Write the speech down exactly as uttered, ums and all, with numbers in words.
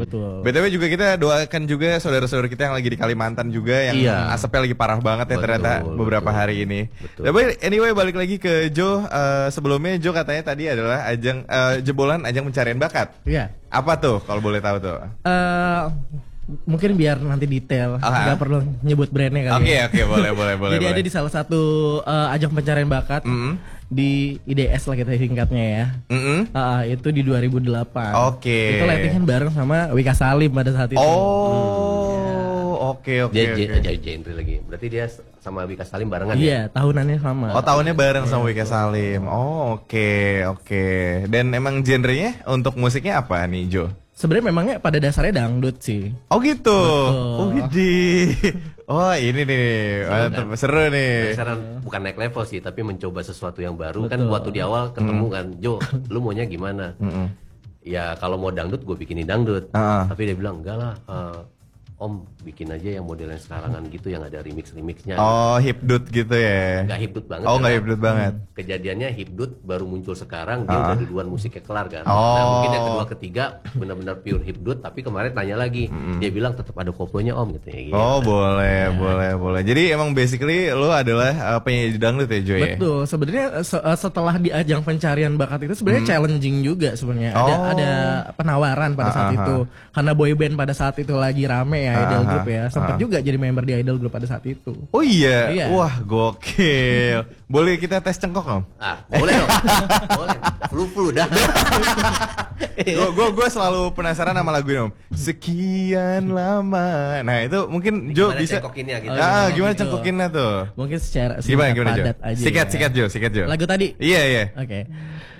Betul. B T W juga kita doakan juga saudara-saudara kita yang lagi di Kalimantan juga yang Iya. asapnya lagi parah banget ya Betul, ternyata beberapa betul. hari ini. Betul. Tapi anyway balik lagi ke Joe. Uh, sebelumnya Joe katanya tadi adalah ajang uh, jebolan ajang pencarian bakat. Iya. Apa tuh kalau boleh tahu tuh? Eh, mungkin biar nanti detail, Aha. nggak perlu nyebut brandnya kali. Oke ya. oke boleh boleh boleh. Jadi boleh. ada di salah satu eh, ajang pencarian bakat Mm-mm. di I D S lah kita singkatnya ya. Mm-mm. Ah, itu di dua ribu delapan. Oke. Itu latihan bareng sama Wika Salim pada saat itu. Oh, oke oke Dia oke. jadi genre lagi. Berarti dia sama Wika Salim barengan ya? Iya, tahunannya sama. Oh tahunnya bareng sama Wika Salim. Oh oke oke. Dan emang genrenya untuk musiknya apa nih Jo? Sebenarnya memangnya pada dasarnya dangdut sih. Oh gitu. Betul. Oh widih. Oh ini nih, mantap, seru nih. Penasaran, bukan naik level sih, tapi mencoba sesuatu yang baru. Kan Betul. waktu di awal ketemu kan, Jo, lu maunya gimana? Ya kalau mau dangdut gue bikinin dangdut. Ah. Tapi dia bilang enggak lah, eh, Om bikin aja yang modelnya sekarangan gitu, yang ada remix-remixnya. Oh hipdut gitu ya. Nggak hipdut banget. Oh nggak karena hipdut banget. Kejadiannya hipdut baru muncul sekarang, dia Ah. udah duluan musiknya kelar kan. Oh. Nah mungkin yang kedua ketiga benar-benar pure hipdut, tapi kemarin tanya lagi, dia bilang tetap ada koplonya Om gitu ya. Gitu. Oh boleh boleh boleh. Jadi emang basically lu adalah uh, penyanyi dangdut ya Jo ya. Betul. Sebenarnya se- eh, setelah di ajang pencarian bakat itu sebenarnya challenging juga sebenarnya. Ada Oh. ada penawaran pada saat Ah, ah, itu. Karena boy band pada saat itu lagi rame ya, Ah, idol ah, group ya. Sempat ah. juga jadi member di idol group pada saat itu. Oh iya. Iya. Wah gokil. Boleh kita tes cengkok Om? Ah, boleh dong. Boleh. Flu-flu dah. Gue gue gue selalu penasaran sama lagu ini Om. Sekian lama. Nah itu mungkin Jo Gimana bisa. cengkokinnya gitu? Ah Oh, gimana gitu. cengkokinnya tuh? Mungkin secara Gimana singkat gimana Jo? padat aja. Sikat ya. sikat Jo, sikat Jo. Lagu tadi. Iya iya. Oke.